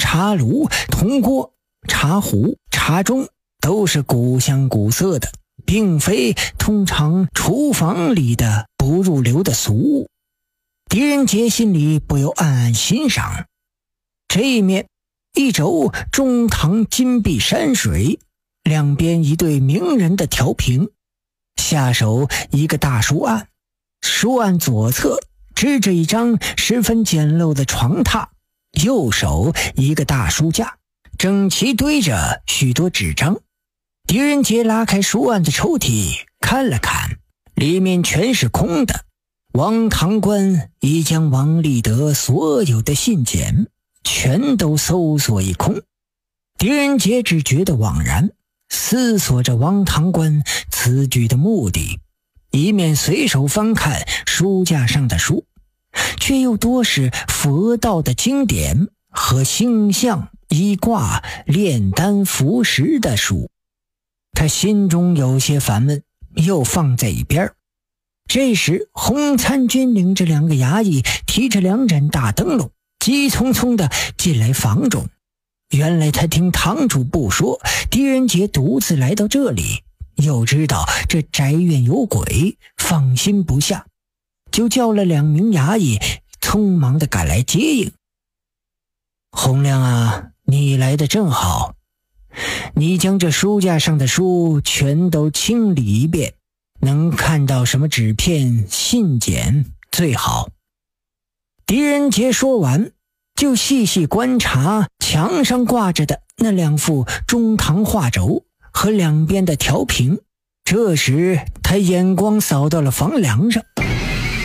茶炉、铜锅、茶壶、茶盅都是古香古色的，并非通常厨房里的不入流的俗物。狄仁杰心里不由暗暗欣赏。这一面一轴中堂金碧山水，两边一对名人的调屏，下手一个大书案，书案左侧支着一张十分简陋的床榻，右手一个大书架，整齐堆着许多纸张。狄仁杰拉开书案的抽屉看了看，里面全是空的。王堂官已将王立德所有的信件全都搜索一空。狄仁杰只觉得惘然，思索着王堂官此举的目的，一面随手翻看书架上的书，却又多是佛道的经典和星象、医卦、炼丹服食的书。他心中有些烦闷，又放在一边。这时洪参军领着两个衙役，提着两盏大灯笼，急匆匆地进来房中。原来他听堂主不说狄仁杰独自来到这里，又知道这宅院有鬼，放心不下，就叫了2名衙役匆忙地赶来接应。洪亮啊，你来得正好，你将这书架上的书全都清理一遍，能看到什么纸片、信件最好。狄仁杰说完，就细细观察墙上挂着的那2幅中堂画轴和两边的调屏。这时他眼光扫到了房梁上，